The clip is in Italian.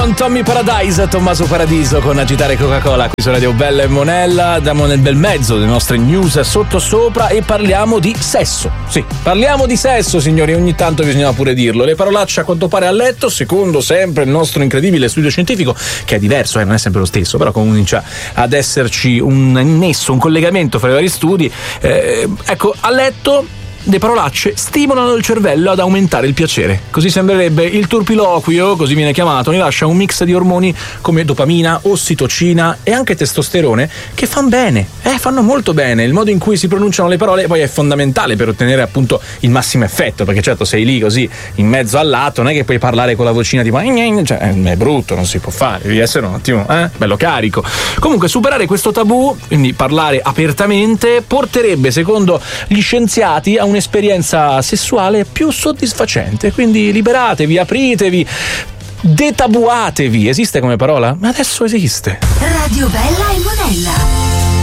con Tommy Paradise, Tommaso Paradiso con Agitare Coca-Cola qui su Radio Bella e Monella. Andiamo nel bel mezzo delle nostre news sottosopra e parliamo di sesso. Sì, parliamo di sesso, signori, ogni tanto bisognava pure dirlo. Le parolacce a quanto pare a letto, secondo sempre il nostro incredibile studio scientifico, che è diverso, non è sempre lo stesso, però comincia ad esserci un nesso, un collegamento fra i vari studi. Ecco, a letto le parolacce stimolano il cervello ad aumentare il piacere. Così sembrerebbe il turpiloquio, così viene chiamato, rilascia un mix di ormoni come dopamina, ossitocina e anche testosterone che fanno bene, fanno molto bene. Il modo in cui si pronunciano le parole poi è fondamentale per ottenere appunto il massimo effetto, perché certo sei lì così in mezzo all'atto, non è che puoi parlare con la vocina tipo cioè, è brutto, non si può fare, devi essere un attimo bello carico. Comunque superare questo tabù, quindi parlare apertamente, porterebbe secondo gli scienziati a un'esperienza sessuale più soddisfacente. Quindi liberatevi, apritevi, detabuatevi. Esiste come parola? Ma adesso esiste. Radio Bella e Monella.